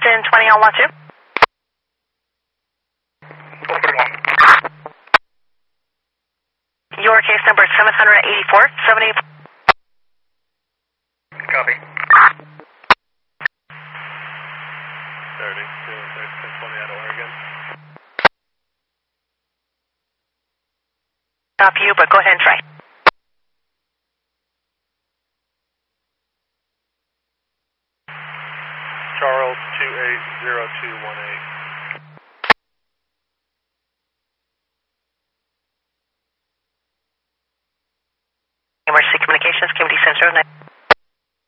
1020 on lot 2. Your case number is 784, 70. Copy. 32, 1020 out of Oregon. Copy you, but go ahead and try. Charles 280218. Emergency Communications, Community Center.